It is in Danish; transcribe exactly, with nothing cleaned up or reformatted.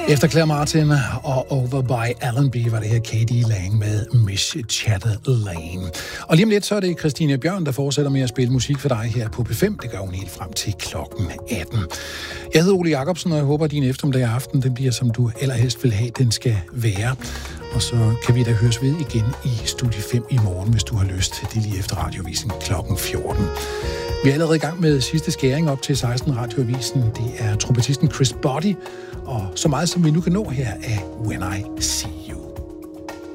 Efter Claire Martin og Over by Alan B. var det her K D Lang med Miss Chatelaine. Og lige om lidt, så er det Christine Bjørn, der fortsætter med at spille musik for dig her på P fem. Det gør hun helt frem til klokken atten. Jeg hedder Ole Jacobsen, og jeg håber, at din eftermiddag og aften, den bliver, som du allerhelst vil have, den skal være. Og så kan vi da høres ved igen i Studie fem i morgen, hvis du har lyst. Det er lige efter Radiovisen klokken fjorten. Vi er allerede i gang med sidste skæring op til seksten Radioavisen. Det er trompetisten Chris Botti, og så meget som vi nu kan nå her af When I See.